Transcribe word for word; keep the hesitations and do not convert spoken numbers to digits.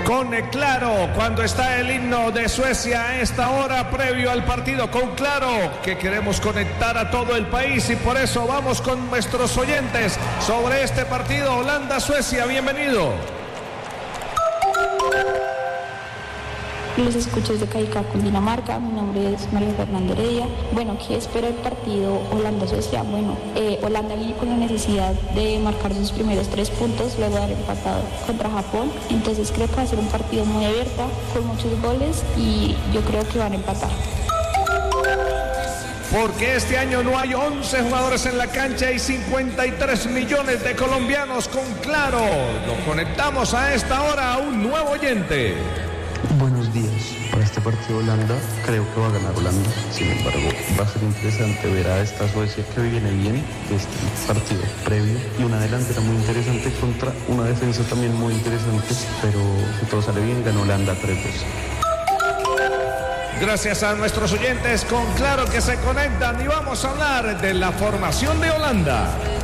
Con Claro, cuando está el himno de Suecia a esta hora previo al partido. Con Claro, que queremos conectar a todo el país y por eso vamos con nuestros oyentes sobre este partido Holanda-Suecia. Bienvenido. Los escucho desde Caicá, Cundinamarca. Mi nombre es María Fernanda Heredia. Bueno, ¿qué espera el partido Holanda-Suecia? Bueno, eh, Holanda viene con la necesidad de marcar sus primeros tres puntos, luego de haber empatado contra Japón. Entonces creo que va a ser un partido muy abierto, con muchos goles y yo creo que van a empatar. Porque este año no hay once jugadores en la cancha y cincuenta y tres millones de colombianos. Con Claro, nos conectamos a esta hora a un nuevo oyente. Buenos días. Para este partido Holanda, creo que va a ganar Holanda. Sin embargo, va a ser interesante ver a esta Suecia que viene bien de este partido previo y una delantera muy interesante contra una defensa también muy interesante, pero si todo sale bien, gana Holanda tres dos. Gracias a nuestros oyentes con Claro que se conectan y vamos a hablar de la formación de Holanda.